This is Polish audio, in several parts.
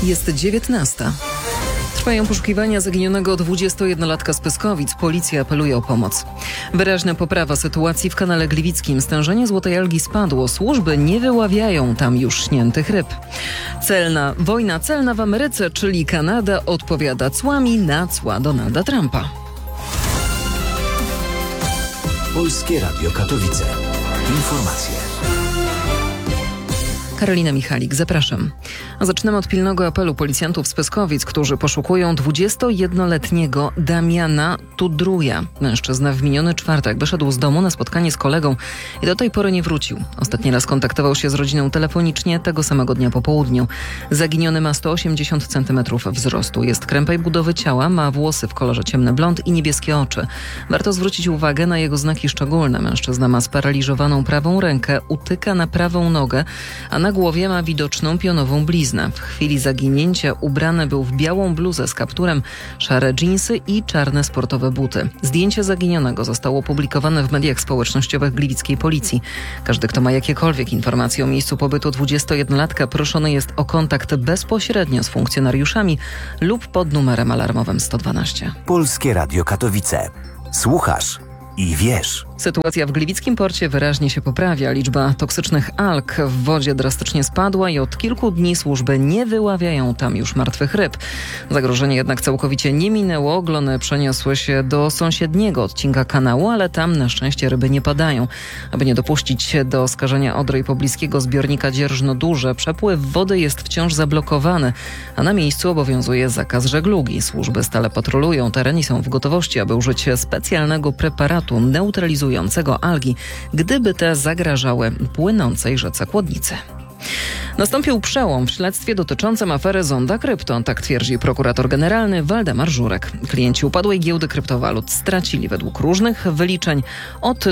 Jest 19. Trwają poszukiwania zaginionego 21-latka z Pyskowic. Policja apeluje o pomoc. Wyraźna poprawa sytuacji w kanale Gliwickim. Stężenie złotej algi spadło. Służby nie wyławiają tam już śniętych ryb. Wojna celna w Ameryce, czyli Kanada odpowiada cłami na cła Donalda Trumpa. Polskie Radio Katowice. Informacje. Karolina Michalik, zapraszam. Zaczynamy od pilnego apelu policjantów z Pyskowic, którzy poszukują 21-letniego Damiana Tudruja. Mężczyzna w miniony czwartek wyszedł z domu na spotkanie z kolegą i do tej pory nie wrócił. Ostatni raz kontaktował się z rodziną telefonicznie tego samego dnia po południu. Zaginiony ma 180 cm wzrostu. Jest krępej budowy ciała, ma włosy w kolorze ciemny blond i niebieskie oczy. Warto zwrócić uwagę na jego znaki szczególne. Mężczyzna ma sparaliżowaną prawą rękę, utyka na prawą nogę, a na głowie ma widoczną pionową bliznę. W chwili zaginięcia ubrany był w białą bluzę z kapturem, szare dżinsy i czarne sportowe buty. Zdjęcie zaginionego zostało opublikowane w mediach społecznościowych gliwickiej policji. Każdy, kto ma jakiekolwiek informacje o miejscu pobytu 21-latka, proszony jest o kontakt bezpośrednio z funkcjonariuszami lub pod numerem alarmowym 112. Polskie Radio Katowice. Słuchasz i wiesz. Sytuacja w gliwickim porcie wyraźnie się poprawia. Liczba toksycznych alg w wodzie drastycznie spadła i od kilku dni służby nie wyławiają tam już martwych ryb. Zagrożenie jednak całkowicie nie minęło. Glony przeniosły się do sąsiedniego odcinka kanału, ale tam na szczęście ryby nie padają. Aby nie dopuścić się do skażenia Odry i pobliskiego zbiornika Dzierżno-Duże, przepływ wody jest wciąż zablokowany, a na miejscu obowiązuje zakaz żeglugi. Służby stale patrolują teren i są w gotowości, aby użyć specjalnego preparatu neutralizującego algi, gdyby te zagrażały płynącej rzece Kłodnicy. Nastąpił przełom w śledztwie dotyczącym afery Zonda Krypto, tak twierdzi prokurator generalny Waldemar Żurek. Klienci upadłej giełdy kryptowalut stracili według różnych wyliczeń od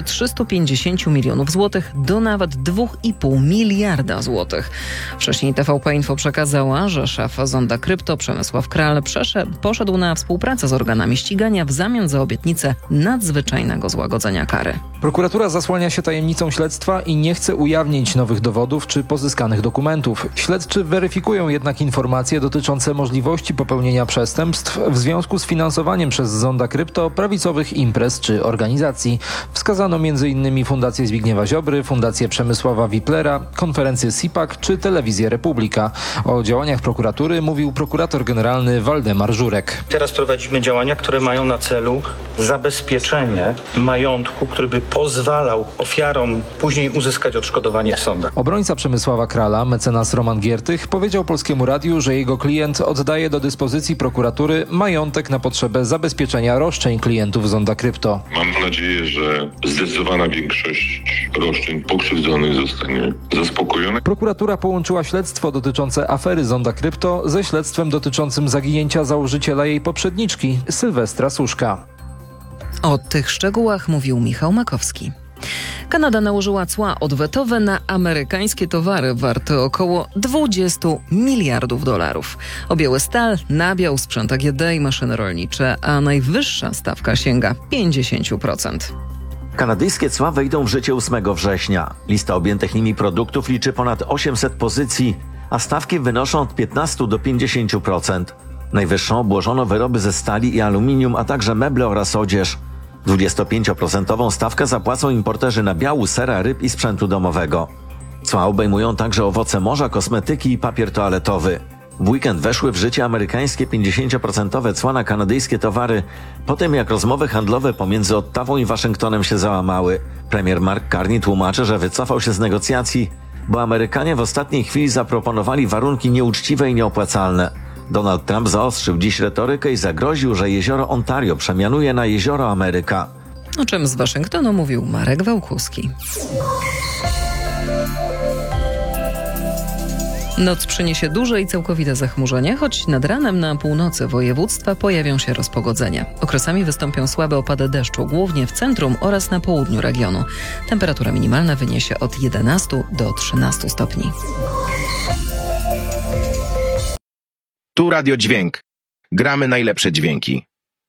350 milionów złotych do nawet 2,5 miliarda złotych. Wcześniej TVP Info przekazała, że szef Zonda Krypto Przemysław Kral poszedł na współpracę z organami ścigania w zamian za obietnicę nadzwyczajnego złagodzenia kary. Prokuratura zasłania się tajemnicą śledztwa i nie chce ujawnić nowych dowodów czy pozyskanych dokumentów. Śledczy weryfikują jednak informacje dotyczące możliwości popełnienia przestępstw w związku z finansowaniem przez Zonda Krypto prawicowych imprez czy organizacji. Wskazano m.in. Fundację Zbigniewa Ziobry, Fundację Przemysława Wiplera, konferencję SIPAK czy Telewizję Republika. O działaniach prokuratury mówił prokurator generalny Waldemar Żurek. Teraz prowadzimy działania, które mają na celu zabezpieczenie majątku, który by pozwalał ofiarom później uzyskać odszkodowanie w sądach. Obrońca Przemysława Krala, mecenas Roman Giertych, powiedział Polskiemu Radiu, że jego klient oddaje do dyspozycji prokuratury majątek na potrzebę zabezpieczenia roszczeń klientów Zonda Krypto. Mam nadzieję, że zdecydowana większość roszczeń pokrzywdzonych zostanie zaspokojona. Prokuratura połączyła śledztwo dotyczące afery Zonda Krypto ze śledztwem dotyczącym zaginięcia założyciela jej poprzedniczki, Sylwestra Suszka. O tych szczegółach mówił Michał Makowski. Kanada nałożyła cła odwetowe na amerykańskie towary warte około 20 miliardów dolarów. Objęły stal, nabiał, sprzęt AGD i maszyny rolnicze, a najwyższa stawka sięga 50%. Kanadyjskie cła wejdą w życie 8 września. Lista objętych nimi produktów liczy ponad 800 pozycji, a stawki wynoszą od 15 do 50%. Najwyższą obłożono wyroby ze stali i aluminium, a także meble oraz odzież. 25% stawkę zapłacą importerzy nabiału, sera, ryb i sprzętu domowego. Cła obejmują także owoce morza, kosmetyki i papier toaletowy. W weekend weszły w życie amerykańskie 50% cła na kanadyjskie towary, po tym jak rozmowy handlowe pomiędzy Ottawą i Waszyngtonem się załamały. Premier Mark Carney tłumaczy, że wycofał się z negocjacji, bo Amerykanie w ostatniej chwili zaproponowali warunki nieuczciwe i nieopłacalne. Donald Trump zaostrzył dziś retorykę i zagroził, że jezioro Ontario przemianuje na jezioro Ameryka. O czym z Waszyngtonu mówił Marek Wałkuski. Noc przyniesie duże i całkowite zachmurzenie, choć nad ranem na północy województwa pojawią się rozpogodzenia. Okresami wystąpią słabe opady deszczu, głównie w centrum oraz na południu regionu. Temperatura minimalna wyniesie od 11 do 13 stopni. Tu Radio Dźwięk. Gramy najlepsze dźwięki.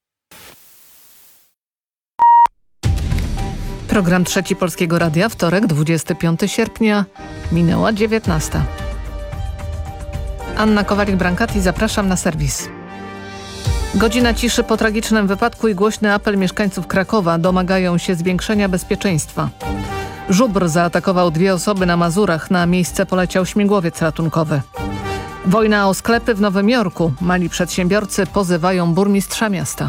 Program Trzeci Polskiego Radia, wtorek, 25 sierpnia, minęła 19. Anna Kowalik-Brankati, zapraszam na serwis. Godzina ciszy po tragicznym wypadku i głośny apel mieszkańców Krakowa. Domagają się zwiększenia bezpieczeństwa. Żubr zaatakował 2 osoby na Mazurach. Na miejsce poleciał śmigłowiec ratunkowy. Wojna o sklepy w Nowym Jorku. Mali przedsiębiorcy pozywają burmistrza miasta.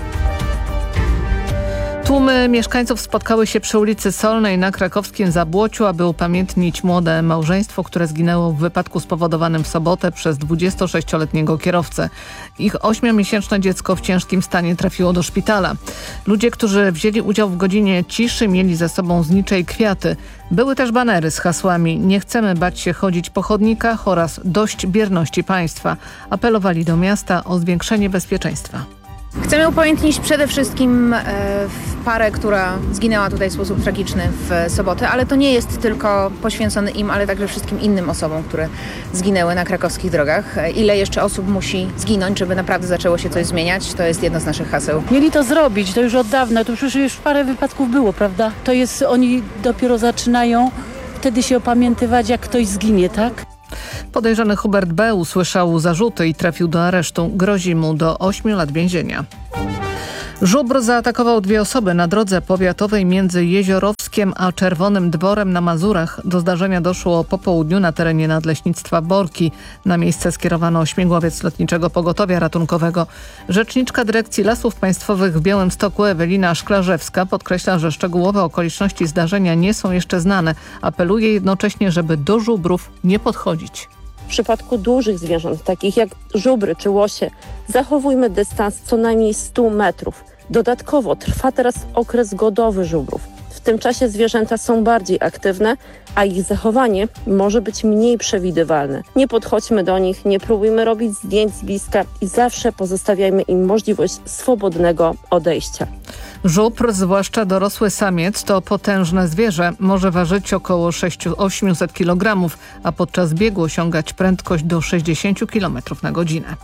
Tłumy mieszkańców spotkały się przy ulicy Solnej na krakowskim Zabłociu, aby upamiętnić młode małżeństwo, które zginęło w wypadku spowodowanym w sobotę przez 26-letniego kierowcę. Ich 8-miesięczne dziecko w ciężkim stanie trafiło do szpitala. Ludzie, którzy wzięli udział w godzinie ciszy, mieli ze sobą znicze i kwiaty. Były też banery z hasłami „Nie chcemy bać się chodzić po chodnikach” oraz „Dość bierności państwa”. Apelowali do miasta o zwiększenie bezpieczeństwa. Chcemy upamiętnić przede wszystkim parę, która zginęła tutaj w sposób tragiczny w sobotę, ale to nie jest tylko poświęcone im, ale także wszystkim innym osobom, które zginęły na krakowskich drogach. Ile jeszcze osób musi zginąć, żeby naprawdę zaczęło się coś zmieniać, to jest jedno z naszych haseł. Mieli to zrobić, to już od dawna, to przecież już parę wypadków było, prawda? To jest, oni dopiero zaczynają wtedy się opamiętywać, jak ktoś zginie, tak? Podejrzany Hubert B. usłyszał zarzuty i trafił do aresztu. Grozi mu do 8 lat więzienia. Żubr zaatakował 2 osoby na drodze powiatowej między Jeziorowskiem a Czerwonym Dworem na Mazurach. Do zdarzenia doszło po południu na terenie Nadleśnictwa Borki. Na miejsce skierowano śmigłowiec Lotniczego Pogotowia Ratunkowego. Rzeczniczka Dyrekcji Lasów Państwowych w Białymstoku Ewelina Szklarzewska podkreśla, że szczegółowe okoliczności zdarzenia nie są jeszcze znane. Apeluje jednocześnie, żeby do żubrów nie podchodzić. W przypadku dużych zwierząt, takich jak żubry czy łosie, zachowujmy dystans co najmniej 100 metrów. Dodatkowo trwa teraz okres godowy żubrów. W tym czasie zwierzęta są bardziej aktywne, a ich zachowanie może być mniej przewidywalne. Nie podchodźmy do nich, nie próbujmy robić zdjęć z bliska i zawsze pozostawiajmy im możliwość swobodnego odejścia. Żubr, zwłaszcza dorosły samiec, to potężne zwierzę. Może ważyć około 800 kg, a podczas biegu osiągać prędkość do 60 km na godzinę.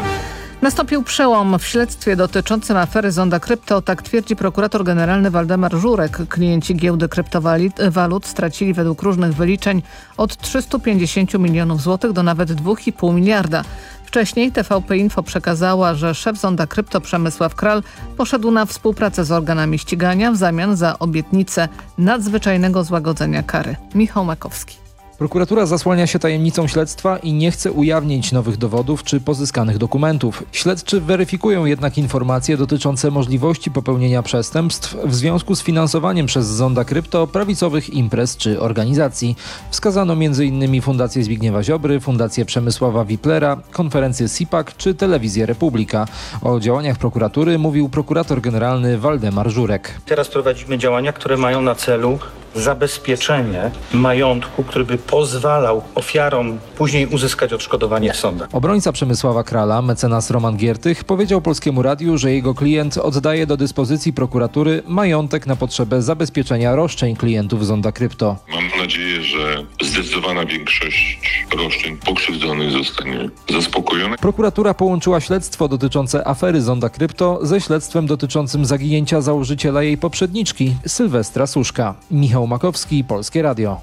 Nastąpił przełom w śledztwie dotyczącym afery Zonda Krypto, tak twierdzi prokurator generalny Waldemar Żurek. Klienci giełdy kryptowalut stracili według różnych wyliczeń od 350 milionów złotych do nawet 2,5 miliarda. Wcześniej TVP Info przekazała, że szef Zonda Krypto Przemysław Kral poszedł na współpracę z organami ścigania w zamian za obietnicę nadzwyczajnego złagodzenia kary. Michał Makowski. Prokuratura zasłania się tajemnicą śledztwa i nie chce ujawnić nowych dowodów czy pozyskanych dokumentów. Śledczy weryfikują jednak informacje dotyczące możliwości popełnienia przestępstw w związku z finansowaniem przez Zonda Krypto prawicowych imprez czy organizacji. Wskazano m.in. Fundację Zbigniewa Ziobry, Fundację Przemysława Wiplera, konferencję SIPAK czy Telewizję Republika. O działaniach prokuratury mówił prokurator generalny Waldemar Żurek. Teraz prowadzimy działania, które mają na celu zabezpieczenie majątku, który by pozwalał ofiarom później uzyskać odszkodowanie w sądach. Obrońca Przemysława Krala, mecenas Roman Giertych, powiedział Polskiemu Radiu, że jego klient oddaje do dyspozycji prokuratury majątek na potrzebę zabezpieczenia roszczeń klientów Zonda Krypto. Mam nadzieję, że zdecydowana większość roszczeń pokrzywdzonych zostanie zaspokojona. Prokuratura połączyła śledztwo dotyczące afery Zonda Krypto ze śledztwem dotyczącym zaginięcia założyciela jej poprzedniczki, Sylwestra Suszka. Michał Makowski, Polskie Radio.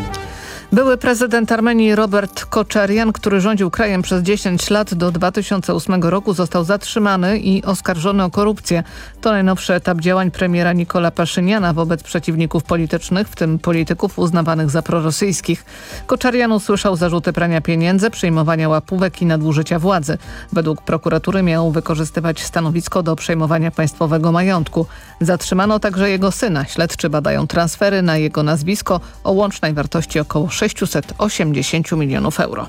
Były prezydent Armenii Robert Koczarian, który rządził krajem przez 10 lat do 2008 roku, został zatrzymany i oskarżony o korupcję. To najnowszy etap działań premiera Nikola Paszyniana wobec przeciwników politycznych, w tym polityków uznawanych za prorosyjskich. Koczarian usłyszał zarzuty prania pieniędzy, przyjmowania łapówek i nadużycia władzy. Według prokuratury miał wykorzystywać stanowisko do przejmowania państwowego majątku. Zatrzymano także jego syna. Śledczy badają transfery na jego nazwisko o łącznej wartości około 680 milionów euro.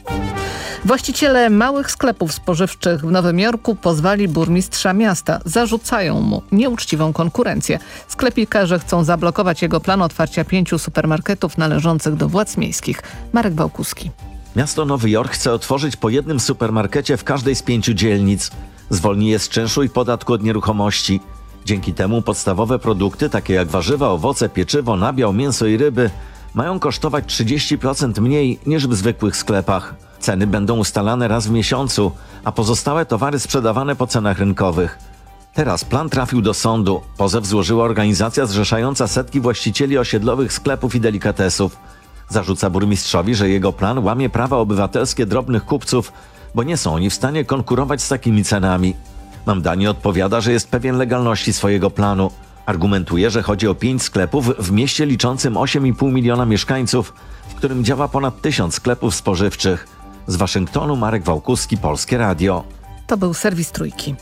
Właściciele małych sklepów spożywczych w Nowym Jorku pozwali burmistrza miasta. Zarzucają mu nieuczciwą konkurencję. Sklepikarze chcą zablokować jego plan otwarcia 5 supermarketów należących do władz miejskich. Marek Bałkuski. Miasto Nowy Jork chce otworzyć po jednym supermarkecie w każdej z 5 dzielnic. Zwolni je z czynszu i podatku od nieruchomości. Dzięki temu podstawowe produkty, takie jak warzywa, owoce, pieczywo, nabiał, mięso i ryby, mają kosztować 30% mniej niż w zwykłych sklepach. Ceny będą ustalane raz w miesiącu, a pozostałe towary sprzedawane po cenach rynkowych. Teraz plan trafił do sądu. Pozew złożyła organizacja zrzeszająca setki właścicieli osiedlowych sklepów i delikatesów. Zarzuca burmistrzowi, że jego plan łamie prawa obywatelskie drobnych kupców, bo nie są oni w stanie konkurować z takimi cenami. Mamdani odpowiada, że jest pewien legalności swojego planu. Argumentuje, że chodzi o 5 sklepów w mieście liczącym 8,5 miliona mieszkańców, w którym działa ponad 1000 sklepów spożywczych. Z Waszyngtonu Marek Wałkuski, Polskie Radio. To był serwis Trójki.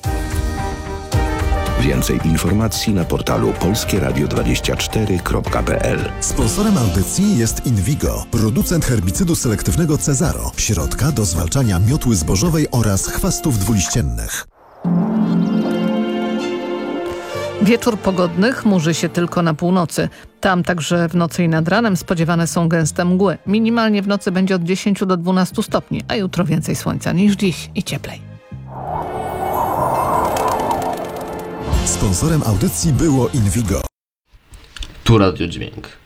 Więcej informacji na portalu polskieradio24.pl. Sponsorem audycji jest Invigo, producent herbicydu selektywnego Cezaro, środka do zwalczania miotły zbożowej oraz chwastów dwuliściennych. Wieczór pogodny, chmurzy się tylko na północy. Tam także w nocy i nad ranem spodziewane są gęste mgły. Minimalnie w nocy będzie od 10 do 12 stopni, a jutro więcej słońca niż dziś i cieplej. Sponsorem audycji było Invigo. Tu Radio Dźwięk.